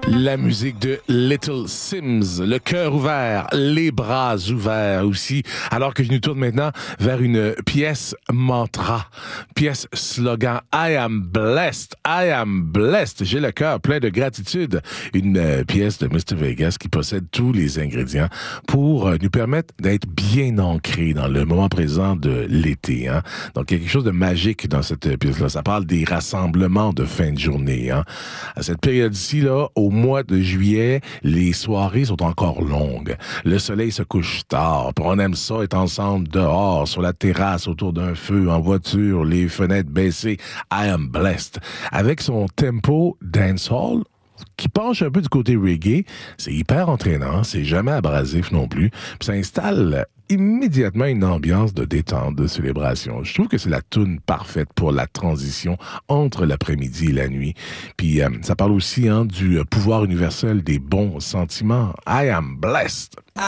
La musique de Little Sims, le cœur ouvert, les bras ouverts aussi, alors que je nous tourne maintenant vers une pièce mantra, pièce slogan « I am blessed, I am blessed ». J'ai le cœur plein de gratitude. Une pièce de Mr. Vegas qui possède tous les ingrédients pour nous permettre d'être bien ancrés dans le moment présent de l'été. Hein? Donc, il y a quelque chose de magique dans cette pièce-là. Ça parle des rassemblements de fin de journée. Hein? À cette période-ci, là, au mois de juillet, les soirées sont encore longues. Le soleil se couche tard. Puis on aime ça être ensemble dehors, sur la terrasse, autour d'un feu, en voiture, les fenêtres baissées. I am blessed. Avec son tempo dancehall, qui penche un peu du côté reggae, c'est hyper entraînant, c'est jamais abrasif non plus, puis ça installe immédiatement une ambiance de détente, de célébration. Je trouve que c'est la toune parfaite pour la transition entre l'après-midi et la nuit. Puis ça parle aussi du pouvoir universel des bons sentiments. I am blessed.